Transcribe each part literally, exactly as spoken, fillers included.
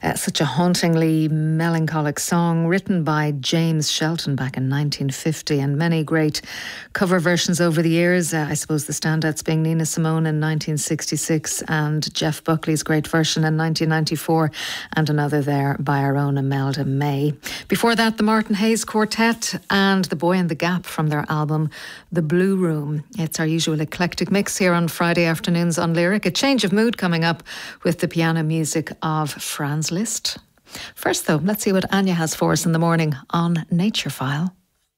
Uh, such a hauntingly melancholic song written by James Shelton back in nineteen fifty, and many great cover versions over the years. Uh, I suppose the standouts being Nina Simone in nineteen sixty-six and Jeff Buckley's great version in nineteen ninety-four, and another there by our own Imelda May. Before that, the Martin Hayes Quartet and The Boy and the Gap from their album The Blue Room. It's our usual eclectic mix here on Friday afternoons on Lyric. A change of mood coming up with the piano music of Franz Liszt. First though, let's see what Anya has for us in the morning on Nature File.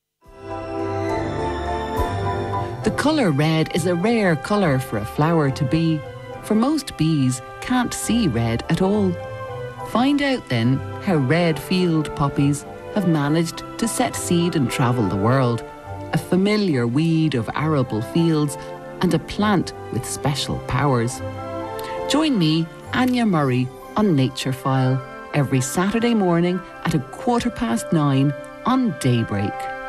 The colour red is a rare colour for a flower to be, for most bees can't see red at all. Find out then how red field poppies have managed to set seed and travel the world, a familiar weed of arable fields and a plant with special powers. Join me, Anya Murray, on Nature File every Saturday morning at a quarter past nine on Daybreak.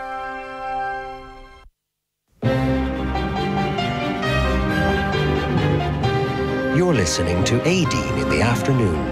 You're listening to Aideen in the afternoon.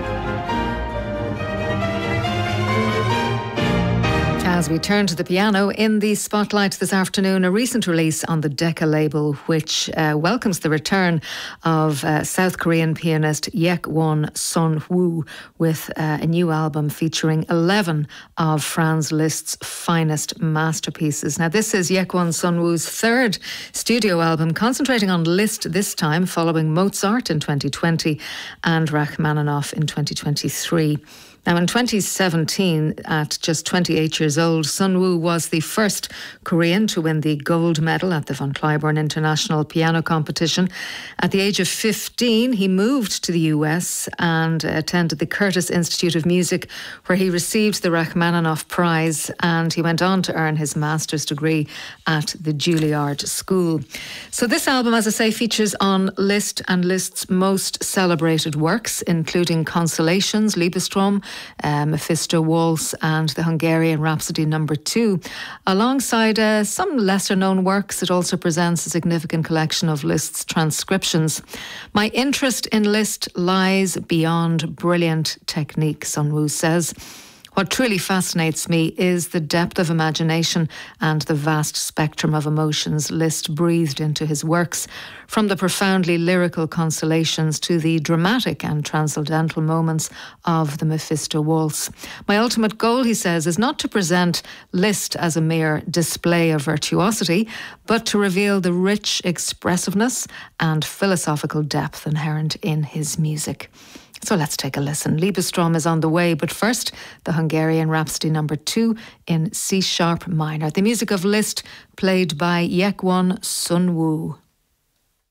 As we turn to the piano, in the spotlight this afternoon, a recent release on the Decca label, which uh, welcomes the return of uh, South Korean pianist Yekwon Sun Woo with uh, a new album featuring eleven of Franz Liszt's finest masterpieces. Now, this is Yekwon Sun Woo's third studio album, concentrating on Liszt this time, following Mozart in twenty twenty and Rachmaninoff in twenty twenty-three. Now, in twenty seventeen, at just twenty-eight years old, Sun Woo was the first Korean to win the gold medal at the Von Cliburn International Piano Competition. At the age of fifteen, he moved to the U S and attended the Curtis Institute of Music, where he received the Rachmaninoff Prize, and he went on to earn his master's degree at the Juilliard School. So this album, as I say, features on Liszt and Liszt's most celebrated works, including Consolations, Liebestrom, Uh, Mephisto Waltz and the Hungarian Rhapsody number two. Alongside uh, some lesser known works, it also presents a significant collection of Liszt's transcriptions. My interest in Liszt lies beyond brilliant technique, Sun Woo says. What truly fascinates me is the depth of imagination and the vast spectrum of emotions Liszt breathed into his works, from the profoundly lyrical Consolations to the dramatic and transcendental moments of the Mephisto Waltz. My ultimate goal, he says, is not to present Liszt as a mere display of virtuosity, but to reveal the rich expressiveness and philosophical depth inherent in his music. So let's take a listen. Liebestrom is on the way, but first, the Hungarian Rhapsody number two in C-sharp minor. The music of Liszt, played by Yekwon Sun Woo.